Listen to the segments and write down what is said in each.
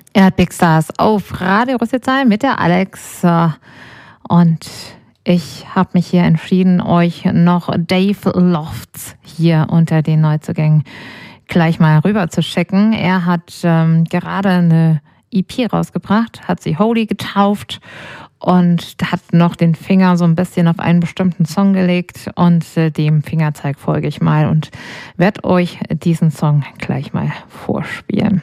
Er hat Big Stars auf Radio Rüsselsheim mit der Alex. Und ich habe mich hier entschieden, euch noch Dave Lofts hier unter den Neuzugängen gleich mal rüber zu schicken. Er hat gerade eine EP rausgebracht, hat sie Holy getauft und hat noch den Finger so ein bisschen auf einen bestimmten Song gelegt und dem Fingerzeig folge ich mal und werde euch diesen Song gleich mal vorspielen.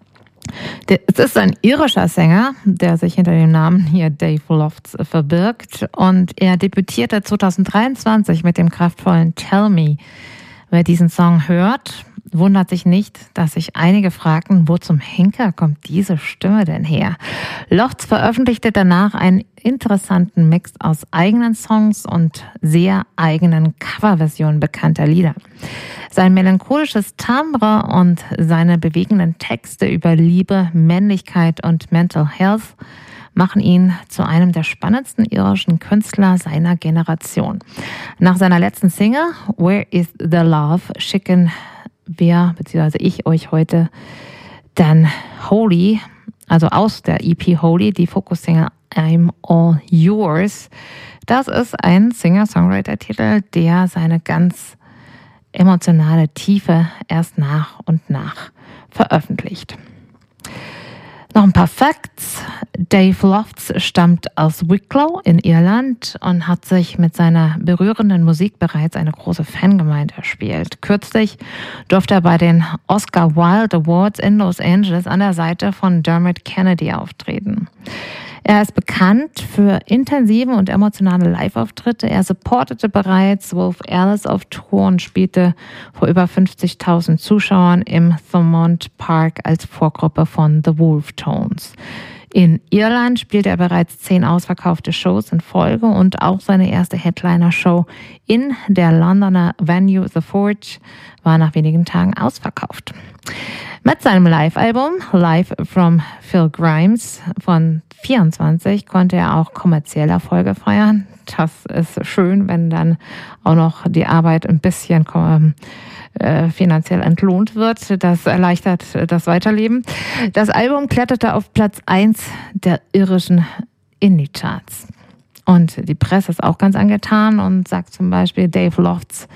Es ist ein irischer Sänger, der sich hinter dem Namen hier Dave Lofts verbirgt und er debütierte 2023 mit dem kraftvollen Tell Me. Wer diesen Song hört, wundert sich nicht, dass sich einige fragten, wo zum Henker kommt diese Stimme denn her? Lofts veröffentlichte danach einen interessanten Mix aus eigenen Songs und sehr eigenen Coverversionen bekannter Lieder. Sein melancholisches Timbre und seine bewegenden Texte über Liebe, Männlichkeit und Mental Health machen ihn zu einem der spannendsten irischen Künstler seiner Generation. Nach seiner letzten Single, Where is the Love, schicken wir, beziehungsweise ich euch heute dann Holy, also aus der EP Holy, die Fokus-Single I'm All Yours. Das ist ein Singer-Songwriter-Titel, der seine ganz emotionale Tiefe erst nach und nach veröffentlicht. Noch ein paar Facts. Dave Lofts stammt aus Wicklow in Irland und hat sich mit seiner berührenden Musik bereits eine große Fangemeinde erspielt. Kürzlich durfte er bei den Oscar Wilde Awards in Los Angeles an der Seite von Dermot Kennedy auftreten. Er ist bekannt für intensive und emotionale Live-Auftritte. Er supportete bereits Wolf Alice auf Tour und spielte vor über 50.000 Zuschauern im Thomond Park als Vorgruppe von The Wolftones. In Irland spielte er bereits 10 ausverkaufte Shows in Folge und auch seine erste Headliner-Show in der Londoner Venue The Forge war nach wenigen Tagen ausverkauft. Mit seinem Live-Album Live from Phil Grimes von 24 konnte er auch kommerzielle Erfolge feiern. Das ist schön, wenn dann auch noch die Arbeit ein bisschen finanziell entlohnt wird. Das erleichtert das Weiterleben. Das Album kletterte auf Platz 1 der irischen Indie-Charts. Und die Presse ist auch ganz angetan und sagt zum Beispiel, Dave Lofts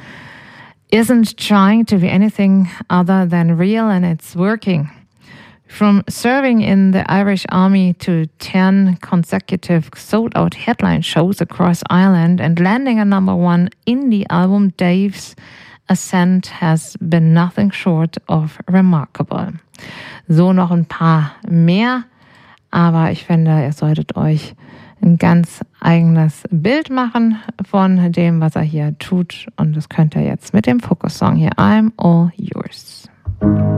isn't trying to be anything other than real and it's working. From serving in the Irish Army to 10 consecutive sold-out headline shows across Ireland and landing a #1 indie album, Dave's ascent has been nothing short of remarkable. So noch ein paar mehr, aber ich finde, ihr solltet euch ein ganz eigenes Bild machen von dem, was er hier tut und das könnt ihr jetzt mit dem Fokus-Song hier I'm All Yours.